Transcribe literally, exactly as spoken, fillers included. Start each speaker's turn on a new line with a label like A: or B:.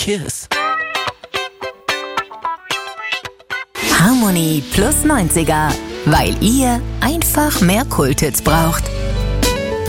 A: Kiss.
B: Harmonie plus neunziger, weil ihr einfach mehr Kulthits braucht.